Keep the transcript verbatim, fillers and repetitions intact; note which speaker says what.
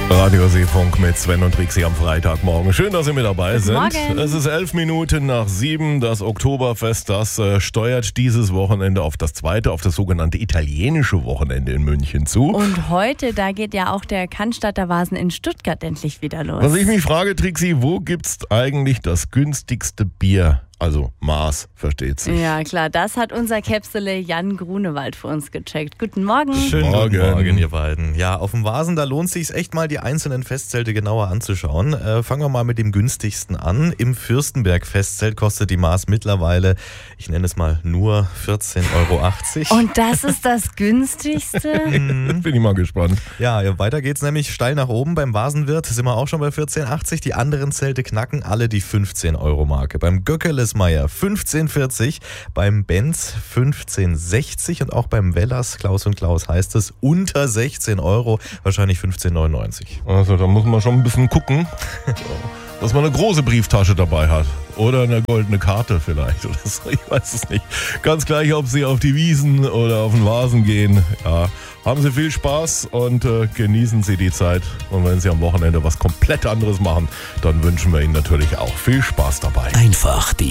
Speaker 1: Radio Seefunk mit Sven und Trixi am Freitagmorgen. Schön, dass Sie mit dabei sind.
Speaker 2: Morgen.
Speaker 1: Es ist elf Minuten nach sieben. Das Oktoberfest, das äh, steuert dieses Wochenende auf das zweite, auf das sogenannte italienische Wochenende in München zu.
Speaker 2: Und heute, da geht ja auch der Cannstatter Vasen in Stuttgart endlich wieder los.
Speaker 1: Was ich mich frage, Trixi, wo gibt's eigentlich das günstigste Bier? Also Maß, versteht sich.
Speaker 2: Ja, klar, das hat unser Käpsele Jan Grunewald für uns gecheckt. Guten Morgen.
Speaker 3: Schönen
Speaker 1: Morgen.
Speaker 3: guten Morgen, ihr beiden. Ja, auf dem Vasen, da lohnt es sich echt mal, die einzelnen Festzelte genauer anzuschauen. Äh, fangen wir mal mit dem günstigsten an. Im Fürstenberg-Festzelt kostet die Maß mittlerweile, ich nenne es mal, nur vierzehn Euro achtzig.
Speaker 2: Und das ist das günstigste?
Speaker 1: Bin ich mal gespannt.
Speaker 3: Ja, ja, weiter geht's nämlich steil nach oben. Beim Vasenwirt sind wir auch schon bei vierzehn achtzig. Die anderen Zelte knacken alle die fünfzehn Euro Marke. Beim Göckelesmeier fünfzehn vierzig, beim Benz fünfzehn sechzig und auch beim Wellers, Klaus und Klaus heißt es, unter sechzehn Euro, wahrscheinlich fünfzehn neunundneunzig.
Speaker 1: Also da muss man schon ein bisschen gucken, dass man eine große Brieftasche dabei hat. Oder eine goldene Karte vielleicht oder so, ich weiß es nicht. Ganz gleich, ob Sie auf die Wiesen oder auf den Vasen gehen. Ja, haben Sie viel Spaß und äh, genießen Sie die Zeit. Und wenn Sie am Wochenende was komplett anderes machen, dann wünschen wir Ihnen natürlich auch viel Spaß dabei.
Speaker 4: Einfach die